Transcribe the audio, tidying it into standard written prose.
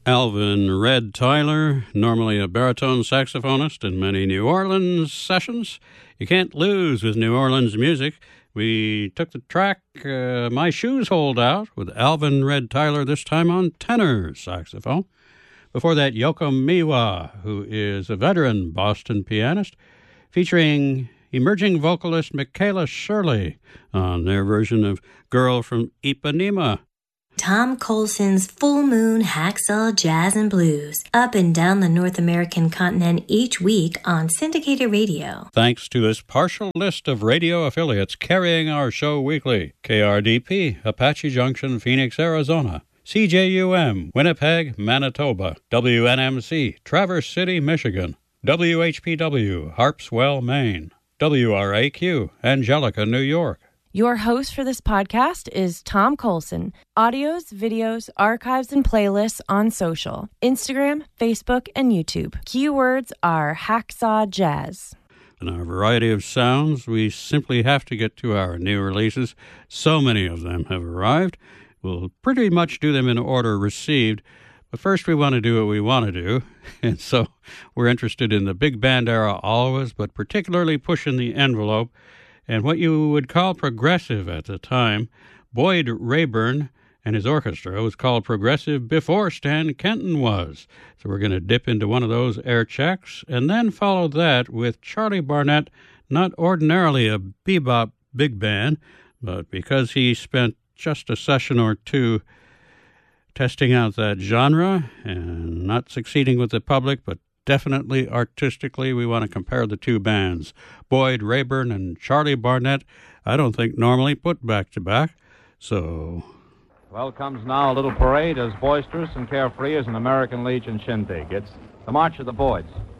Alvin Red Tyler, normally a baritone saxophonist in many New Orleans sessions. You can't lose with New Orleans music. We took the track My Shoes Hold Out with Alvin Red Tyler, this time on tenor saxophone. Before that, Yoko Miwa, who is a veteran Boston pianist, featuring emerging vocalist Michaela Shirley on their version of Girl from Ipanema. Tom Colson's Full Moon Hacksaw Jazz and Blues, up and down the North American continent each week on syndicated radio. Thanks to this partial list of radio affiliates carrying our show weekly: KRDP, Apache Junction, Phoenix, Arizona; CJUM, Winnipeg, Manitoba; WNMC, Traverse City, Michigan; WHPW, Harpswell, Maine; WRAQ, Angelica, New York. Your host for this podcast is Tom Colson. Audios, videos, archives, and playlists on social: Instagram, Facebook, and YouTube. Keywords are Hacksaw Jazz. In our variety of sounds, we simply have to get to our new releases. So many of them have arrived. We'll pretty much do them in order received. But first we want to do what we want to do. And so we're interested in the big band era always, but particularly pushing the envelope. And what you would call progressive at the time. Boyd Rayburn and his orchestra was called progressive before Stan Kenton was. So we're going to dip into one of those air checks and then follow that with Charlie Barnet, not ordinarily a bebop big band, but because he spent just a session or two testing out that genre and not succeeding with the public, but definitely artistically, we want to compare the two bands. Boyd Rayburn and Charlie Barnet, I don't think normally put back to back. So, well, comes now a little parade as boisterous and carefree as an American Legion shindig. It's the March of the Boyds.